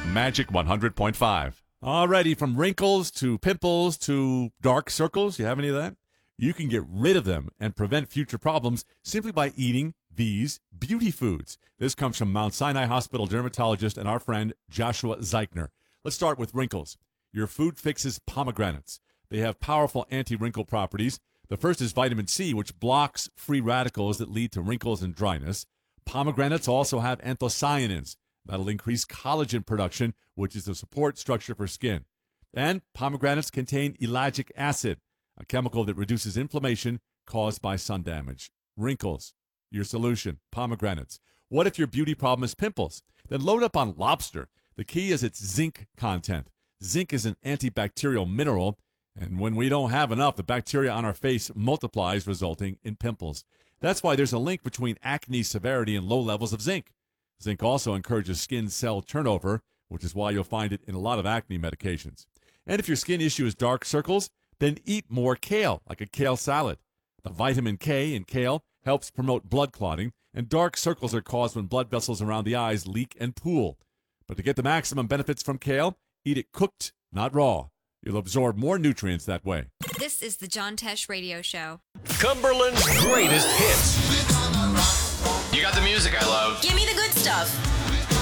Magic 100.5. Alrighty, from wrinkles to pimples to dark circles, you have any of that? You can get rid of them and prevent future problems simply by eating these beauty foods. This comes from Mount Sinai Hospital dermatologist and our friend Joshua Zeichner. Let's start with wrinkles. Your Food Fix's pomegranates. They have powerful anti-wrinkle properties. The first is vitamin C, which blocks free radicals that lead to wrinkles and dryness. Pomegranates also have anthocyanins. That'll increase collagen production, which is the support structure for skin. And pomegranates contain ellagic acid, a chemical that reduces inflammation caused by sun damage. Wrinkles, your solution, pomegranates. What if your beauty problem is pimples? Then load up on lobster. The key is its zinc content. Zinc is an antibacterial mineral, and when we don't have enough, the bacteria on our face multiplies, resulting in pimples. That's why there's a link between acne severity and low levels of zinc. Zinc also encourages skin cell turnover, which is why you'll find it in a lot of acne medications. And if your skin issue is dark circles, then eat more kale, like a kale salad. The vitamin K in kale helps promote blood clotting, and dark circles are caused when blood vessels around the eyes leak and pool. But to get the maximum benefits from kale, eat it cooked, not raw. You'll absorb more nutrients that way. This is the John Tesh Radio Show. Cumberland's greatest hits. You got the music I love. Give me the good stuff.